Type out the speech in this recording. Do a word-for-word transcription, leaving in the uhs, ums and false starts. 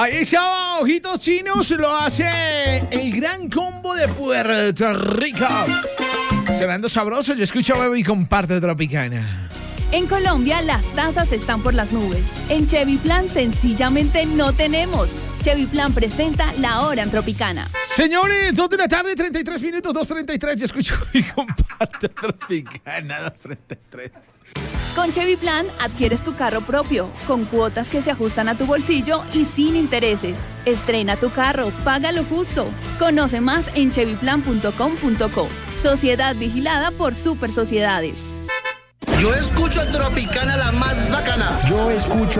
Ahí está, Ojitos Chinos, lo hace el gran combo de Puerto Rico. Sonando sabroso, yo escucho a Bebo y comparte Tropicana. En Colombia las tasas están por las nubes. En Chevy Plan sencillamente no tenemos. Chevy Plan presenta La Hora en Tropicana. Señores, dos de la tarde, treinta y tres minutos, dos treinta y tres. Yo escucho y comparte Tropicana, dos treinta y tres. Con Chevy Plan adquieres tu carro propio, con cuotas que se ajustan a tu bolsillo y sin intereses. Estrena tu carro, paga lo justo. Conoce más en chevy plan punto com punto co. Sociedad vigilada por Super Sociedades. Yo escucho Tropicana, la más bacana. Yo escucho